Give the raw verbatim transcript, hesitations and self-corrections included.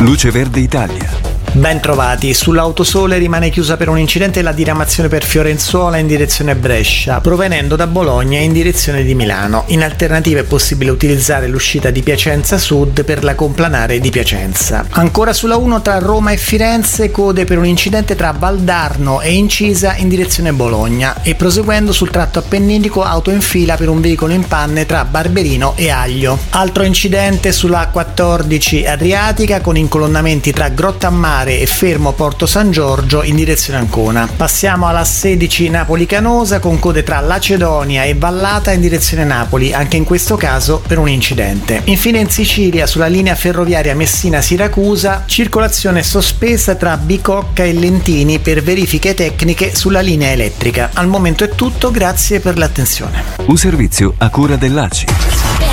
Luce Verde Italia. Ben trovati. Sull'autosole rimane chiusa per un incidente la diramazione per Fiorenzuola in direzione Brescia, provenendo da Bologna in direzione di Milano. In alternativa è possibile utilizzare l'uscita di Piacenza Sud per la complanare di Piacenza. Ancora sulla uno tra Roma e Firenze, code per un incidente tra Valdarno e Incisa in direzione Bologna, e proseguendo sul tratto appenninico auto in fila per un veicolo in panne tra Barberino e Aglio. Altro incidente sulla A quattordici Adriatica con incolonnamenti tra Grottammare e fermo Porto San Giorgio in direzione Ancona. Passiamo alla sedici Napoli-Canosa con code tra Lacedonia e Vallata in direzione Napoli, anche in questo caso per un incidente. Infine in Sicilia sulla linea ferroviaria Messina-Siracusa, circolazione sospesa tra Bicocca e Lentini per verifiche tecniche sulla linea elettrica. Al momento è tutto, grazie per l'attenzione. Un servizio a cura dell'A C I.